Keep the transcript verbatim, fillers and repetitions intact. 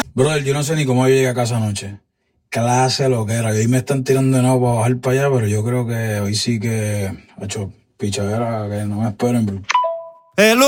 Brother, yo no sé ni cómo yo llegué a casa anoche. Clase lo que era. Y hoy me están tirando de nuevo para bajar para allá, pero yo creo que hoy sí que, ha hecho pichadera, que no me esperen, bro. El